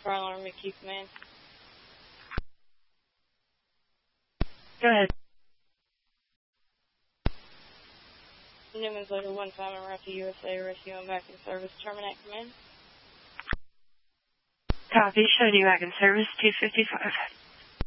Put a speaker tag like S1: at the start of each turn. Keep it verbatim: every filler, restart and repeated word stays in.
S1: Fire Alarm McKee Command.
S2: Go ahead.
S1: Newman's Leader one Simon Rescue U S A Rescue and Back in Service. Terminate command.
S2: Copy. Showing you back in service two fifty-five.